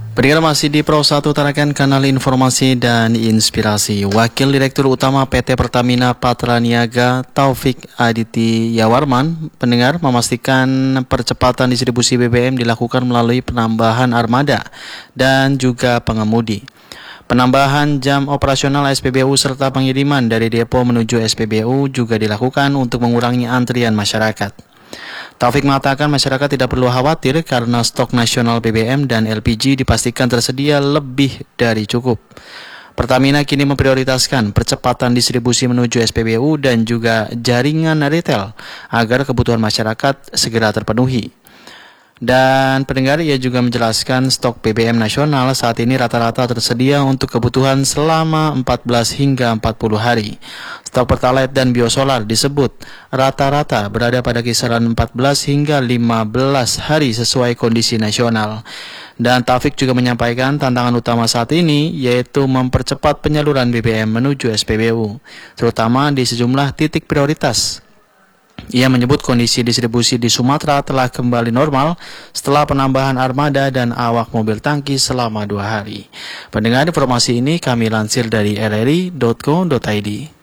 Pendengar masih di Pro 1 Tarakan, kanal informasi dan inspirasi. Wakil Direktur Utama PT Pertamina Patraniaga Taufik Aditi Yawarman, pendengar, memastikan percepatan distribusi BBM dilakukan melalui penambahan armada dan juga pengemudi. Penambahan jam operasional SPBU serta pengiriman dari depo menuju SPBU juga dilakukan untuk mengurangi antrian masyarakat. Taufik mengatakan masyarakat tidak perlu khawatir karena stok nasional BBM dan LPG dipastikan tersedia lebih dari cukup. Pertamina kini memprioritaskan percepatan distribusi menuju SPBU dan juga jaringan retail agar kebutuhan masyarakat segera terpenuhi. Dan pendengar, ia juga menjelaskan stok BBM nasional saat ini rata-rata tersedia untuk kebutuhan selama 14 hingga 40 hari. Stok Pertalite dan biosolar disebut rata-rata berada pada kisaran 14 hingga 15 hari sesuai kondisi nasional. Dan Taufik juga menyampaikan tantangan utama saat ini yaitu mempercepat penyaluran BBM menuju SPBU, terutama di sejumlah titik prioritas. Ia menyebut kondisi distribusi di Sumatera telah kembali normal setelah penambahan armada dan awak mobil tangki selama 2 hari. Pendengar, informasi ini kami lansir dari rri.co.id.